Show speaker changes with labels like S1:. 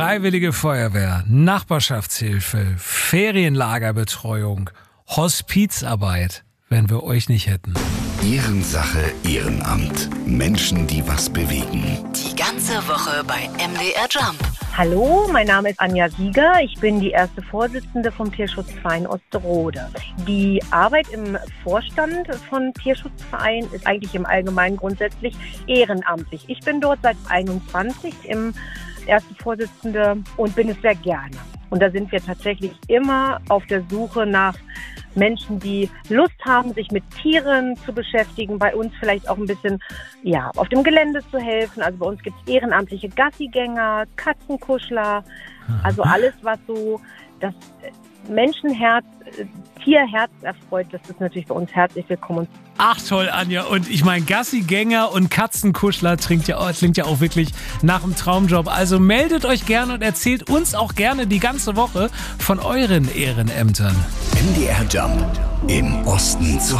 S1: Freiwillige Feuerwehr, Nachbarschaftshilfe, Ferienlagerbetreuung, Hospizarbeit, wenn wir euch nicht hätten.
S2: Ehrensache, Ehrenamt. Menschen, die was bewegen.
S3: Die ganze Woche bei MDR Jump.
S4: Hallo, mein Name ist Anja Sieger. Ich bin die erste Vorsitzende vom Tierschutzverein Osterode. Die Arbeit im Vorstand von Tierschutzverein ist eigentlich im Allgemeinen grundsätzlich ehrenamtlich. Ich bin dort seit 21 im erste Vorsitzende und bin es sehr gerne. Und da sind wir tatsächlich immer auf der Suche nach Menschen, die Lust haben, sich mit Tieren zu beschäftigen, bei uns vielleicht auch ein bisschen auf dem Gelände zu helfen. Also bei uns gibt es ehrenamtliche Gassigänger, Katzenkuschler, also alles, was so das Menschenherz, Tierherz erfreut, das ist natürlich bei uns herzlich willkommen.
S1: Ach toll, Anja. Und ich meine, Gassigänger und Katzenkuschler klingt ja auch wirklich nach einem Traumjob. Also meldet euch gerne und erzählt uns auch gerne die ganze Woche von euren Ehrenämtern.
S2: MDR Jump. Im Osten zu